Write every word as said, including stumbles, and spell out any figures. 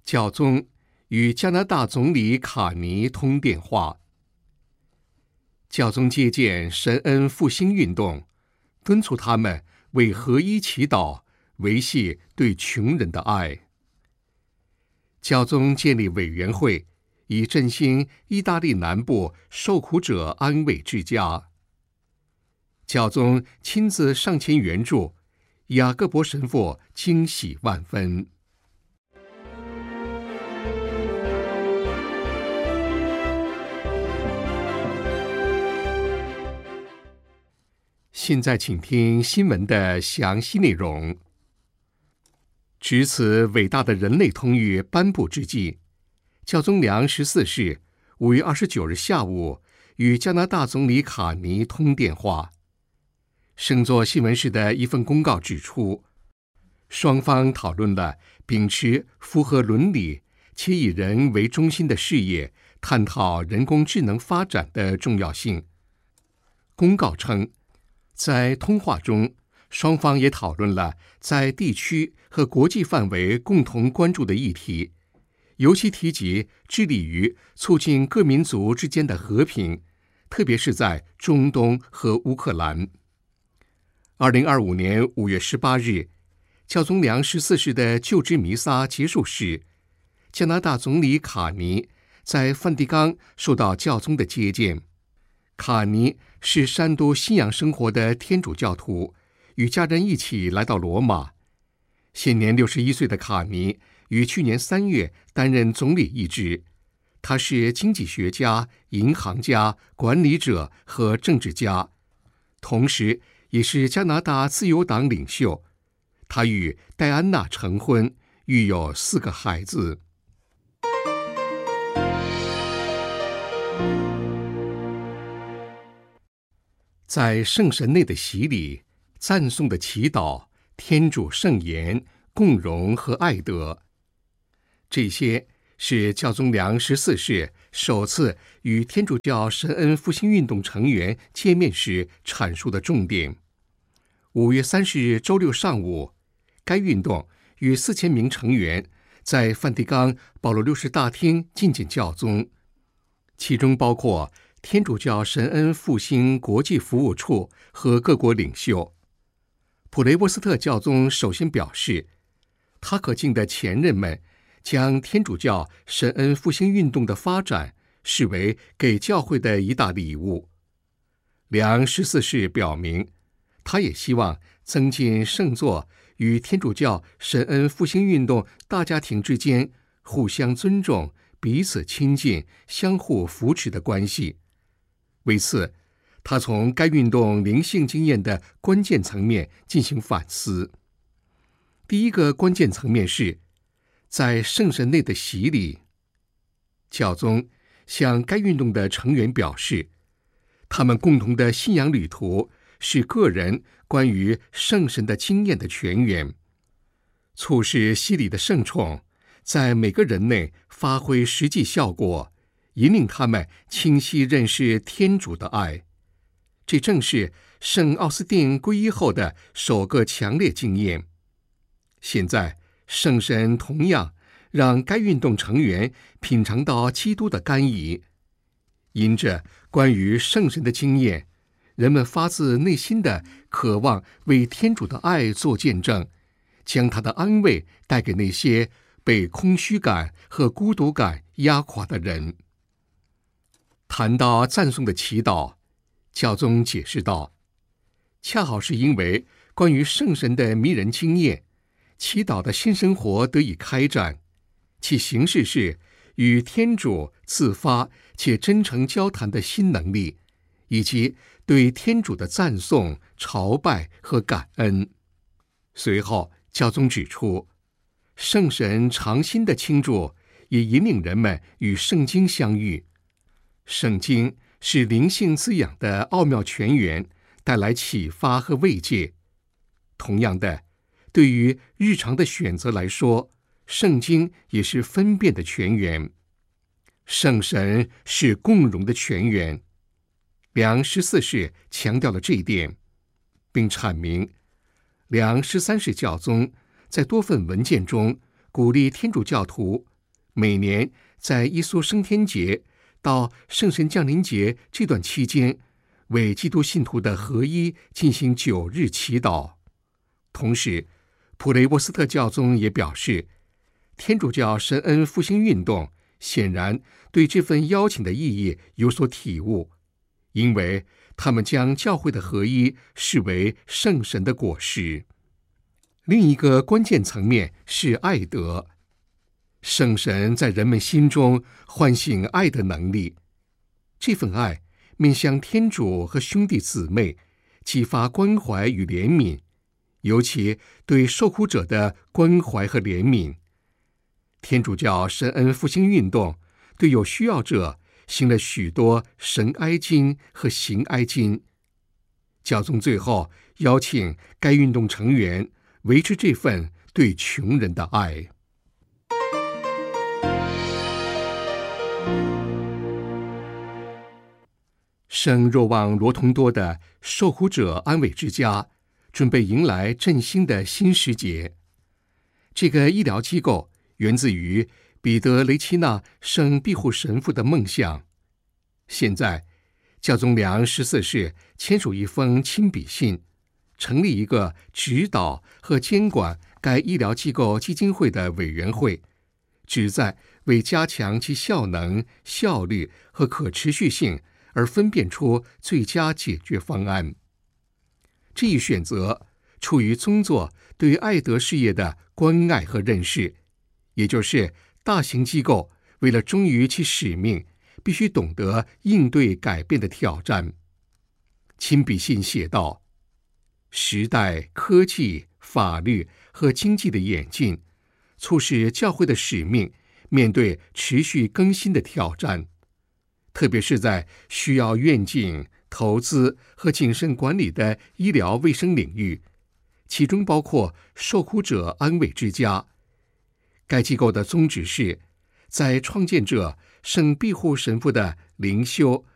教宗与加拿大总理卡尼通电话。教宗接见神恩复兴运动，敦促他们为合一祈祷，维系对穷人的爱。教宗建立委员会，以振兴意大利南部受苦者安慰之家。教宗亲自上前援助，雅各伯神父惊喜万分。现在请听新闻的详细内容。值此伟大的人类通谕颁布之际，教宗良十四世五月二十九日下午与加拿大总理卡尼通电话。圣座新闻室的一份公告指出，双方讨论了秉持符合伦理且以人为中心的事业，探讨人工智能发展的重要性。公告称，在通话中，双方也讨论了在地区和国际范围共同关注的议题，尤其提及致力于促进各民族之间的和平，特别是在中东和乌克兰。二零二五年五月十八日，教宗良十四世的就职弥撒结束时，加拿大总理卡尼在梵蒂冈受到教宗的接见。卡尼是山都信仰生活的天主教徒，与家人一起来到罗马。现年六十一岁的卡尼于去年三月担任总理一职。他是经济学家、银行家、管理者和政治家，同时也是加拿大自由党领袖。他与戴安娜成婚，育有四个孩子。在圣神内的洗礼、赞颂的祈祷、天主圣言、共荣和爱德，这些是教宗良十四世首次与天主教神恩复兴运动成员见面时阐述的重点。五月三十日周六上午，该运动与四千名成员在梵蒂冈保罗六世大厅觐见教宗，其中包括天主教神恩复兴国际服务处和各国领袖。普雷沃斯特教宗首先表示，他可敬的前任们将天主教神恩复兴运动的发展视为给教会的一大礼物。良十四世表明，他也希望增进圣座与天主教神恩复兴运动大家庭之间互相尊重、彼此亲近、相互扶持的关系。为此，他从该运动灵性经验的关键层面进行反思。第一个关键层面是，在圣神内的洗礼。教宗向该运动的成员表示，他们共同的信仰旅途是个人关于圣神的经验的泉源，促使洗礼的圣宠在每个人内发挥实际效果，引领他们清晰认识天主的爱。这正是圣奥斯定皈依后的首个强烈经验。现在，圣神同样让该运动成员品尝到基督的甘饴。因着关于圣神的经验，人们发自内心的渴望为天主的爱做见证，将他的安慰带给那些被空虚感和孤独感压垮的人。谈到赞颂的祈祷，教宗解释道，恰好是因为关于圣神的迷人经验，祈祷的新生活得以开展，其形式是与天主自发且真诚交谈的新能力，以及对天主的赞颂、朝拜和感恩。随后，教宗指出，圣神常新的倾注也引领人们与圣经相遇。圣经是灵性滋养的奥妙泉源，带来启发和慰藉。同样的，对于日常的选择来说，圣经也是分辨的泉源。圣神是共融的泉源。良十四世强调了这一点，并阐明良十三世教宗在多份文件中鼓励天主教徒每年在耶稣升天节到圣神降临节这段期间，为基督信徒的合一进行九日祈祷。同时，普雷沃斯特教宗也表示，天主教神恩复兴运动显然对这份邀请的意义有所体悟，因为他们将教会的合一视为圣神的果实。另一个关键层面是爱德，圣神在人们心中唤醒爱的能力，这份爱面向天主和兄弟姊妹，激发关怀与怜悯，尤其对受苦者的关怀和怜悯。天主教神恩复兴运动对有需要者行了许多神哀经和行哀经。教宗最后邀请该运动成员维持这份对穷人的爱。圣若望罗同多的受苦者安慰之家准备迎来振兴的新时节。这个医疗机构源自于彼得雷奇纳圣庇护神父的梦想。现在，教宗良十四世签署一封亲笔信，成立一个指导和监管该医疗机构基金会的委员会，旨在为加强其效能、效率和可持续性而分辨出最佳解决方案。这一选择出于宗座对于爱德事业的关爱和认识，也就是大型机构为了忠于其使命，必须懂得应对改变的挑战。亲笔信写道：时代、科技、法律和经济的演进，促使教会的使命面对持续更新的挑战，特别是在需要愿景、投资和谨慎管理的医疗卫生领域，其中包括受苦者安慰之家。该机构的宗旨是，在创建者圣庇护神父的灵修